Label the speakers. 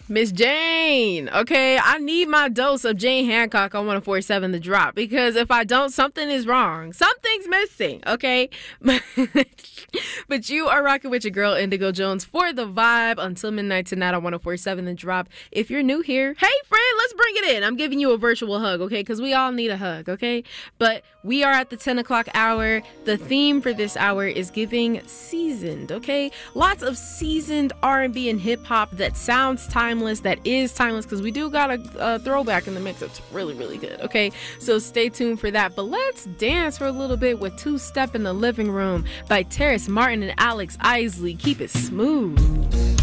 Speaker 1: Miss Jane. Okay, I need my dose of Jane Hancock on 104.7 The Drop, because if I don't, something is wrong. Something's missing, okay? But you are rocking with your girl Indigo Jones for the vibe until midnight tonight on 104.7 The Drop. If you're new here, hey friend, let's bring it in. I'm giving you a virtual hug, okay? Because we all need a hug, okay? But we are at the 10 o'clock hour. The theme for this hour is giving seasoned, okay? Lots of seasoned R&B and hip-hop that sounds timeless, that is timeless, because we do got a throwback in the mix that's really, really good, okay? So stay tuned for that. But let's dance for a little bit with Two Step in the Living Room by Terrace Martin and Alex Isley. Keep it smooth.